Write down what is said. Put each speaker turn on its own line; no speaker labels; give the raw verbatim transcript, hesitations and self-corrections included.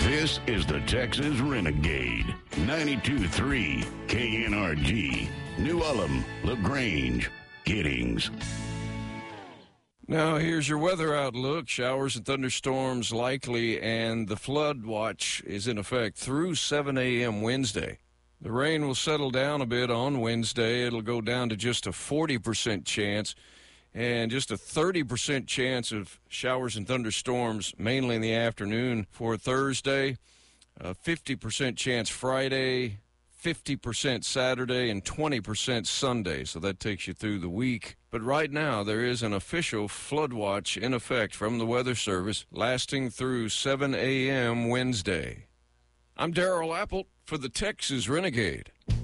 This is the Texas Renegade, ninety-two point three K N R G, New Ulm, LaGrange, Giddings.
Now, here's your weather outlook. Showers and thunderstorms likely, and the flood watch is in effect through seven a.m. Wednesday. The rain will settle down a bit on Wednesday. It'll go down to just a forty percent chance and just a thirty percent chance of showers and thunderstorms, mainly in the afternoon for Thursday. A fifty percent chance Friday, fifty percent Saturday, and twenty percent Sunday. So that takes you through the week. But right now, there is an official flood watch in effect from the Weather Service lasting through seven a.m. Wednesday. I'm Darrell Apple for the Texas Renegade.